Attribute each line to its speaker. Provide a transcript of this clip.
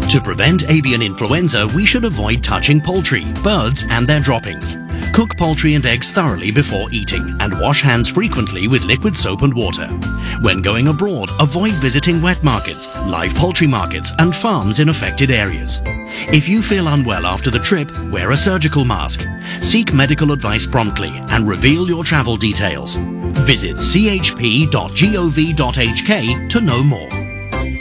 Speaker 1: To prevent avian influenza, we should avoid touching poultry, birds and their droppings. Cook poultry and eggs thoroughly before eating and wash hands frequently with liquid soap and water. When going abroad, avoid visiting wet markets, live poultry markets and farms in affected areas. If you feel unwell after the trip, wear a surgical mask. Seek medical advice promptly and reveal your travel details. Visit chp.gov.hk to know more.